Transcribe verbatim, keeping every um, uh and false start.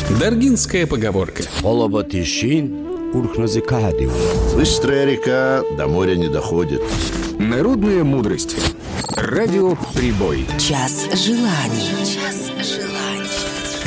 Даргинская поговорка. Быстрая река до моря не доходит. Народная мудрость. Радио Прибой. Час желаний. Час желаний.